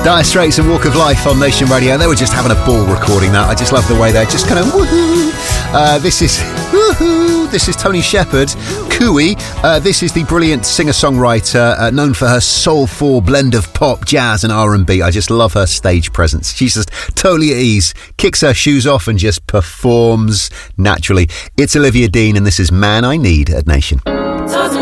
Dire Straits and Walk of Life on Nation Radio. They were just having a ball recording that. I just love the way they're just kind of woohoo. This is Tony Shepard, Cooey. This is the brilliant singer-songwriter known for her soulful blend of pop, jazz and R&B. I just love her stage presence. She's just totally at ease, kicks her shoes off and just performs naturally. It's Olivia Dean and this is Man I Need at Nation.